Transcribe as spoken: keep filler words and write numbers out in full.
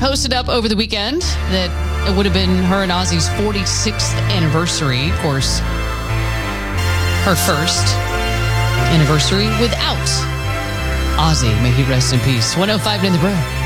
posted up over the weekend that it would have been her and Ozzy's forty-sixth anniversary. Of course, her first anniversary without Ozzy. May he rest in peace. one oh five in the Bro.